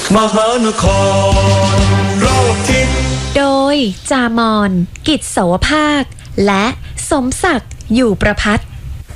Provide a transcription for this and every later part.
มหานครรอบทิศโดยจามอนกิจโสภาคและสมศักดิ์อยู่ประภัต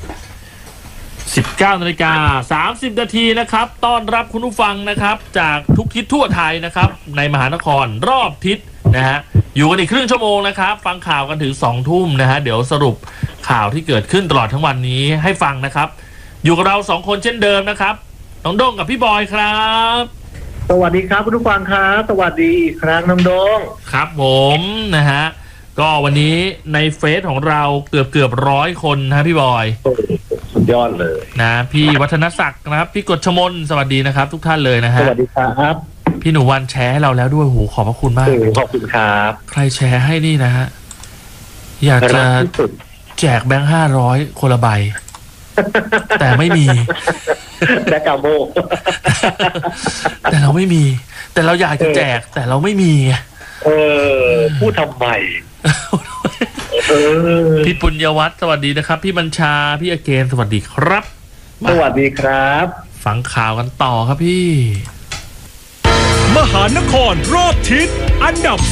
19:30 นาทีนะครับต้อนรับคุณผู้ฟังนะครับจากทุกทิศทั่วไทยนะครับในมหานครรอบทิศนะฮะอยู่กันอีกครึ่งชั่วโมงนะครับฟังข่าวกันถึง 20:00 นนะฮะเดี๋ยวสรุปข่าวที่เกิดขึ้นตลอดทั้งวันนี้ให้ฟังนะครับอยู่กับเรา2คนเช่นเดิมนะครับน้องโด้งกับพี่บอยครับสวัสดีครับคุณผู้ฟังครับสวัสดีอีกครั้งน้องโด้งครับผมนะฮะก็วันนี้ในเฟซของเราเกือบ100 คนนะพี่บอยสุดยอดเลยนะพี่วัฒนศักดิ์นะครับพี่กฤษมนสวัสดีนะครับทุกท่านเลยนะฮะสวัสดีครับพี่หนูวันแชร์ให้เราแล้วด้วยโหขอบพระคุณมากขอบคุณครับใครแชร์ให้นี่นะฮะอยากจะแจกแบงค์500คนละใบแต่ไม่มีแบงค์กาโมแต่เราไม่มีแต่เราอยากจะแจกแต่เราไม่มีพูดทำไมพี่ปุญญวัฒน์สวัสดีนะครับพี่บัญชาพี่อเกนสวัสดีครับสวัสดีครับฟังข่าวกันต่อครับพี่มหานครรอบทิศอันดับ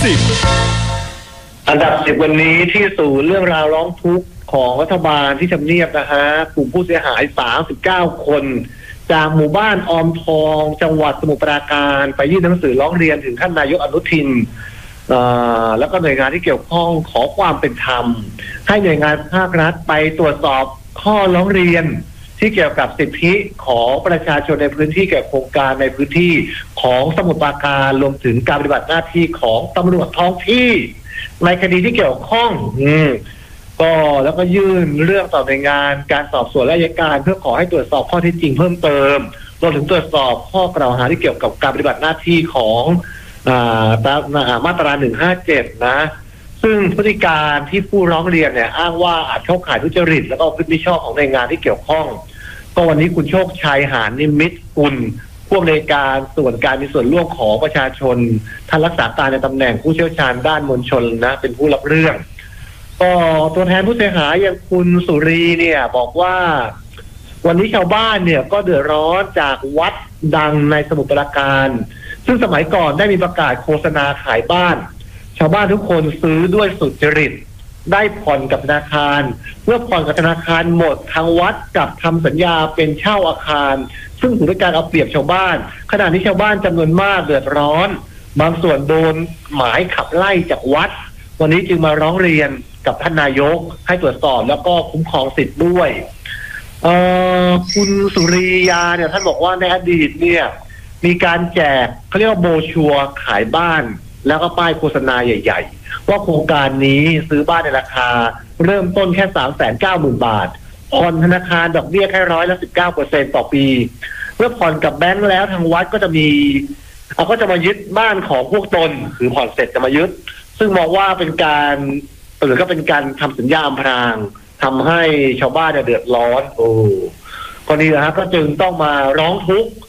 10 วันนี้ที่ศูนย์เรื่องราวร้องทุกข์ของรัฐบาลที่ทำเนียบนะฮะกลุ่มผู้เสียหาย39 คนจากหมู่บ้านออมทองจังหวัดสมุทรปราการไปยื่นหนังสือร้องเรียนถึงท่านนายกอนุทินแล้วก็หน่วยงานที่เกี่ยวข้องขอความเป็นธรรมให้หน่วยงานภาครัฐไปตรวจสอบข้อร้องเรียนที่เกี่ยวกับสิทธิของประชาชนในพื้นที่เกี่ยวกับโครงการในพื้นที่ของสมุทรปราการรวมถึงการปฏิบัติหน้าที่ของตำรวจท้องที่ในคดีที่เกี่ยวข้องก็แล้วก็ยื่นเรื่องต่อหน่วยงานการสอบสวนและอัยการเพื่อขอให้ตรวจสอบข้อเท็จจริงเพิ่มเติมรวมถึงตรวจสอบข้อกล่าวหาที่เกี่ยวกับการปฏิบัติหน้าที่ของมาตรา157นะซึ่งพฤติการที่ผู้ร้องเรียนเนี่ยอ้างว่าอาจเข้าข่ายทุจริตแล้วก็พฤติมิชอบของหน่วยงานที่เกี่ยวข้องก็วันนี้คุณโชคชัยหาญนิมิตรกุลผู้อำนวยการส่วนการมีส่วนร่วมของประชาชนท่านรักษาการในตำแหน่งผู้เชี่ยวชาญด้านมวลชนนะเป็นผู้รับเรื่องก็ตัวแทนผู้เสียหายอย่างคุณสุรีเนี่ยบอกว่าวันนี้ชาวบ้านเนี่ยก็เดือดร้อนจากวัดดังในสมุทรปราการซึ่งสมัยก่อนได้มีประกาศโฆษณาขายบ้านชาวบ้านทุกคนซื้อด้วยสุจริตได้ผ่อนกับธนาคารเมื่อผ่อนกับธนาคารหมดทางวัดกับทำสัญญาเป็นเช่าอาคารซึ่งถือเป็นการเอาเปรียบชาวบ้านขณะนี้ชาวบ้านจำนวนมากเดือดร้อนบางส่วนโดนหมายขับไล่จากวัดวันนี้จึงมาร้องเรียนกับท่านนายกให้ตรวจสอบแล้วก็คุ้มครองสิทธิ์ด้วยคุณสุริยาเนี่ยท่านบอกว่าในอดีตเนี่ยมีการแจกเขาเรียกว่าโบชัวขายบ้านแล้วก็ป้ายโฆษณาใหญ่ๆว่าโครงการนี้ซื้อบ้านในราคาเริ่มต้นแค่ 390,000 บาทผ่อนธนาคารดอกเบี้ยแค่19% ต่อปีเมื่อผ่อนกับแบงก์แล้วทางวัดก็จะมายึดบ้านของพวกตนคือผ่อนเสร็จจะมายึดซึ่งมองว่าเป็นการก็เป็นการทำสัญญาอำพรางทำให้ชาวบ้านเดือดร้อนก็นี่นะฮะก็จึงต้องมาร้องทุกข์